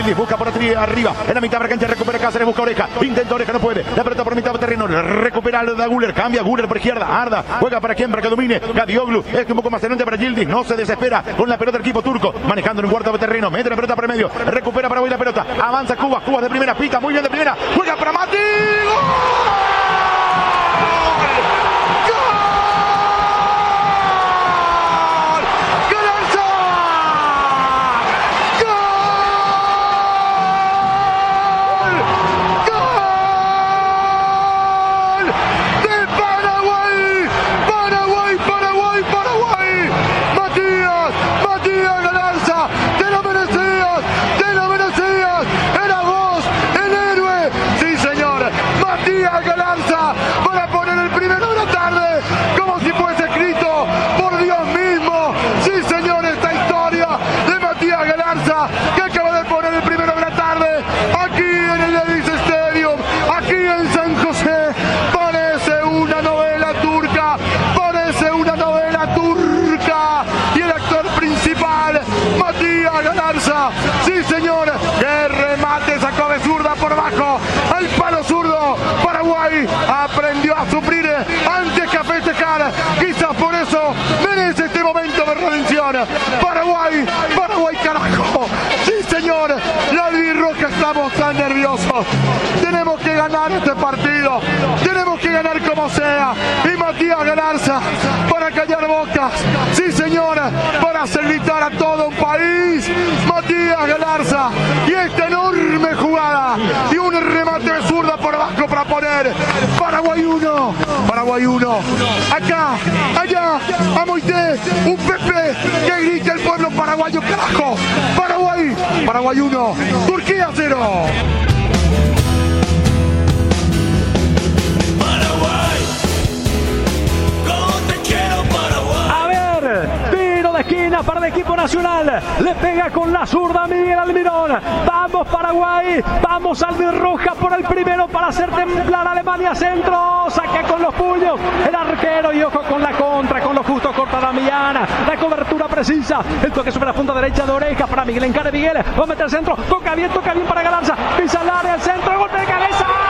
Gildis busca por arriba. En la mitad de la cancha recupera Cáceres, busca Oreja. Intenta Oreja, no puede. La pelota por mitad de terreno. Recupera a Guller. Cambia Guller por izquierda. Arda. Juega para quien, para que domine. Gadioglu. Es un poco más adelante para Gildis. No se desespera con la pelota del equipo turco. Manejando en un cuarto de terreno. Mete la pelota por medio. Recupera Paraguay la pelota. Avanza Cuba. Cuba de primera. Pita muy bien de primera. Juega para Mati. Para poner el primero de la tarde, como si fuese escrito por Dios mismo. Sí, señor, esta historia de Matías Galarza, que acaba de poner el primero de la tarde aquí en el Davis Stadium, aquí en San José. Parece una novela turca, parece una novela turca. Y el actor principal, Matías Galarza, sí, señor, que remate, sacó de zurda por abajo al palo zurdo. Paraguay aprendió a sufrir antes que a festejar. Quizás por eso merece este momento de redención. Paraguay, Paraguay carajo. Sí, señor, la albirroja estamos tan nerviosos. Tenemos que ganar este partido. Tenemos que ganar como sea. Y Matías Galarza para callar bocas. Sí, señor, para hacer gritar a todo un país. Matías Galarza y esta enorme jugada y un remate de zurda por abajo para poner Paraguay 1, Paraguay 1. Acá, allá, a Moité, un Pepe que grita el pueblo paraguayo, carajo. Paraguay, Paraguay 1, Turquía 0. Esquina para el equipo nacional, le pega con la zurda Miguel Almirón. Vamos Paraguay, vamos albirroja por el primero para hacer temblar a Alemania. Centro, saca con los puños el arquero y ojo con la contra, con lo justo corta Damiana, la cobertura precisa, el toque sobre la punta derecha de Oreja para Miguel, encare Miguel, va a meter el centro, toca bien para Galarza, pisa el área, el centro, golpe de cabeza.